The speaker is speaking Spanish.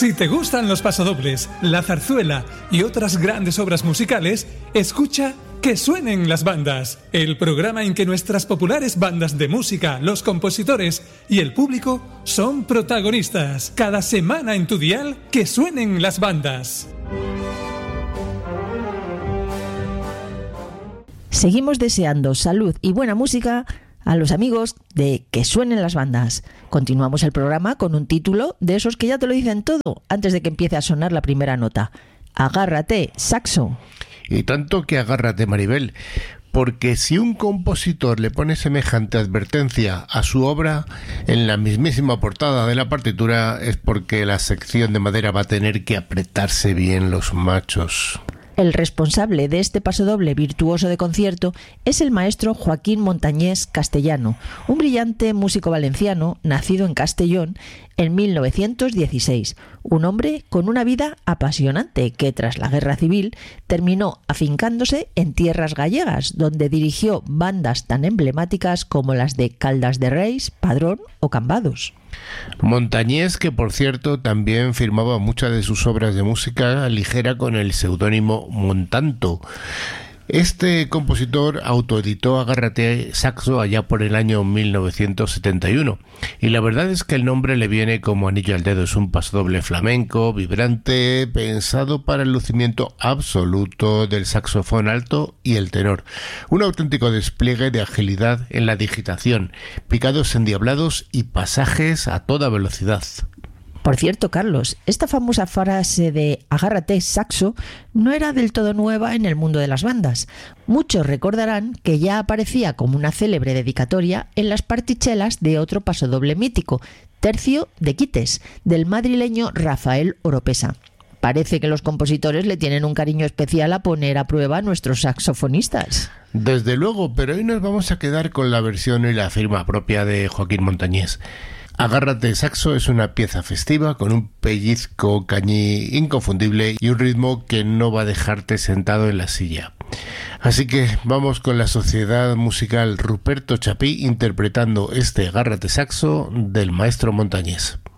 Si te gustan los pasodobles, la zarzuela y otras grandes obras musicales, escucha Que suenen las bandas, el programa en que nuestras populares bandas de música, los compositores y el público son protagonistas. Cada semana en tu dial, Que suenen las bandas. Seguimos deseando salud y buena música a los amigos de Que suenen las bandas. Continuamos el programa con un título de esos que ya te lo dicen todo antes de que empiece a sonar la primera nota. Agárrate, saxo. Y tanto que agárrate, Maribel, porque si un compositor le pone semejante advertencia a su obra en la mismísima portada de la partitura, es porque la sección de madera va a tener que apretarse bien los machos. El responsable de este pasodoble virtuoso de concierto es el maestro Joaquín Montañés Castellano, un brillante músico valenciano nacido en Castellón en 1916, un hombre con una vida apasionante que tras la Guerra Civil terminó afincándose en tierras gallegas, donde dirigió bandas tan emblemáticas como las de Caldas de Reis, Padrón o Cambados. Montañés, que por cierto también firmaba muchas de sus obras de música ligera con el seudónimo Montanto. Este compositor autoeditó Agárrate, saxo allá por el año 1971 y la verdad es que el nombre le viene como anillo al dedo. Es un pasodoble flamenco, vibrante, pensado para el lucimiento absoluto del saxofón alto y el tenor. Un auténtico despliegue de agilidad en la digitación, picados endiablados y pasajes a toda velocidad. Por cierto, Carlos, esta famosa frase de agárrate saxo no era del todo nueva en el mundo de las bandas. Muchos recordarán que ya aparecía como una célebre dedicatoria en las partichelas de otro pasodoble mítico, Tercio de Quites, del madrileño Rafael Oropesa. Parece que los compositores le tienen un cariño especial a poner a prueba a nuestros saxofonistas. Desde luego, pero hoy nos vamos a quedar con la versión y la firma propia de Joaquín Montañés. Agárrate saxo es una pieza festiva con un pellizco cañí inconfundible y un ritmo que no va a dejarte sentado en la silla. Así que vamos con la Sociedad Musical Ruperto Chapí interpretando este Agárrate saxo del maestro Montañés.